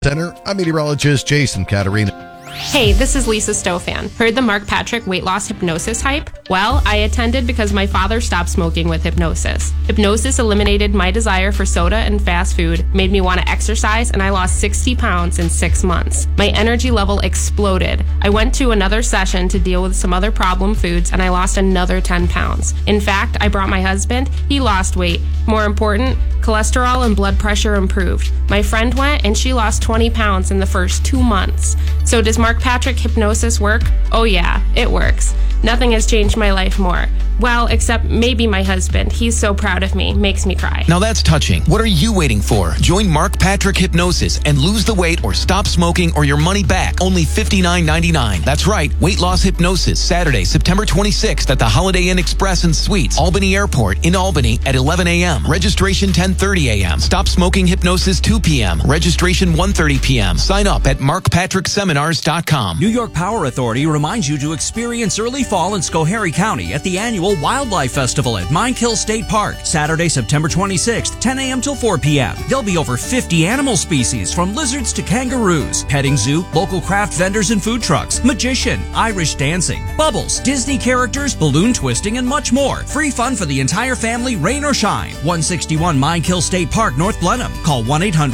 Center, I'm meteorologist Jason Caterina. Hey, this is Lisa Stofan. Heard the Mark Patrick weight loss hypnosis hype? Well, I attended because my father stopped smoking with hypnosis. Hypnosis eliminated my desire for soda and fast food, made me want to exercise, and I lost 60 pounds in 6 months. My energy level exploded. I went to another session to deal with some other problem foods, and I lost another 10 pounds. In fact, I brought my husband. He lost weight. More important, cholesterol and blood pressure improved. My friend went, and she lost 20 pounds in the first 2 months. So does Mark Patrick hypnosis work? Oh yeah, it works. Nothing has changed my life more. Well, except maybe my husband. He's so proud of me. Makes me cry. Now that's touching. What are you waiting for? Join Mark Patrick Hypnosis and lose the weight or stop smoking or your money back. Only $59.99. That's right. Weight loss hypnosis. Saturday, September 26th at the Holiday Inn Express and Suites, Albany Airport in Albany at 11 a.m. Registration 10:30 a.m. Stop smoking hypnosis 2 p.m. Registration 1:30 p.m. Sign up at markpatrickseminars.com. New York Power Authority reminds you to experience early fall in Schoharie County at the annual Wildlife Festival at Mine Kill State Park, Saturday, September 26th, 10 a.m. till 4 p.m. There'll be over 50 animal species, from lizards to kangaroos, petting zoo, local craft vendors and food trucks, magician, Irish dancing, bubbles, Disney characters, balloon twisting, and much more. Free fun for the entire family, rain or shine. 161 Mine Kill State Park, North Blenheim. Call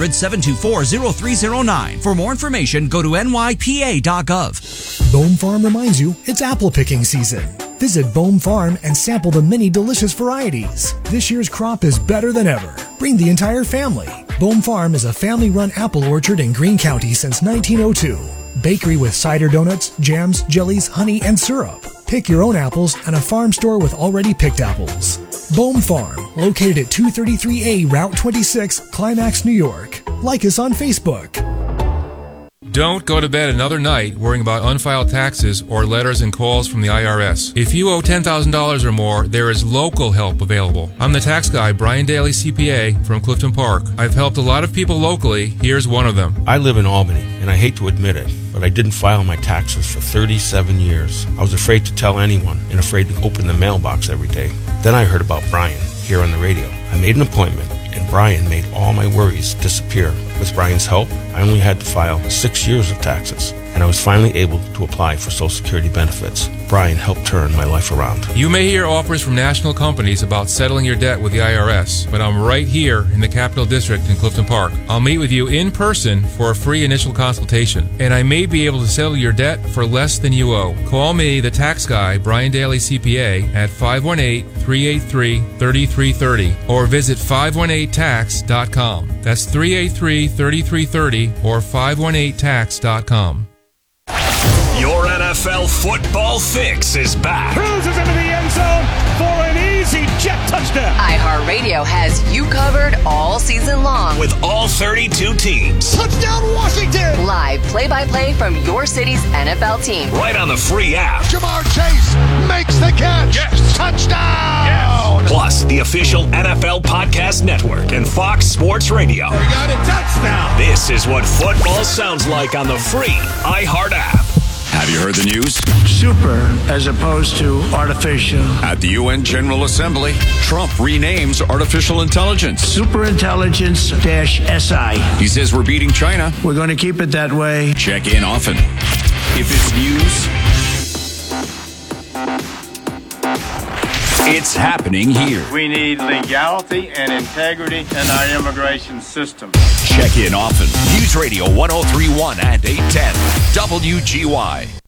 1-800-724-0309. For more information, go to nypa.gov. Bohm Farm reminds you it's apple picking season. Visit Bohm Farm and sample the many delicious varieties. This year's crop is better than ever. Bring the entire family. Bohm Farm is a family-run apple orchard in Greene County since 1902. Bakery with cider donuts, jams, jellies, honey, and syrup. Pick your own apples and a farm store with already picked apples. Bohm Farm, located at 233A Route 26, Climax, New York. Like us on Facebook. Don't go to bed another night worrying about unfiled taxes or letters and calls from the IRS. If you owe $10,000 or more, there is local help available. I'm the tax guy, Brian Daly, CPA, from Clifton Park. I've helped a lot of people locally. Here's one of them. I live in Albany, and I hate to admit it, but I didn't file my taxes for 37 years. I was afraid to tell anyone and afraid to open the mailbox every day. Then I heard about Brian here on the radio. I made an appointment, and Brian made all my worries disappear. With Brian's help, I only had to file 6 years of taxes, and I was finally able to apply for Social Security benefits. Brian helped turn my life around. You may hear offers from national companies about settling your debt with the IRS, but I'm right here in the Capital District in Clifton Park. I'll meet with you in person for a free initial consultation, and I may be able to settle your debt for less than you owe. Call me, the tax guy, Brian Daly, CPA, at 518-383-3330, or visit 518tax.com. That's 383-3330 or 518tax.com. Your NFL football fix is back. Cruises into the end zone for an easy jet touchdown. iHeartRadio has you covered all season long. With all 32 teams. Touchdown Washington. Live play-by-play from your city's NFL team. Right on the free app. Jamar Chase makes the catch. Yes. Touchdown. Yes. Plus, the official NFL Podcast Network and Fox Sports Radio. We got a touchdown. This is what football sounds like on the free iHeart app. Have you heard the news? Super as opposed to artificial. At the UN General Assembly, Trump renames artificial intelligence Superintelligence-SI. He says we're beating China. We're going to keep it that way. Check in often. If it's news, it's happening here. We need legality and integrity in our immigration system. Check in often. News Radio 103.1 and 810 WGY.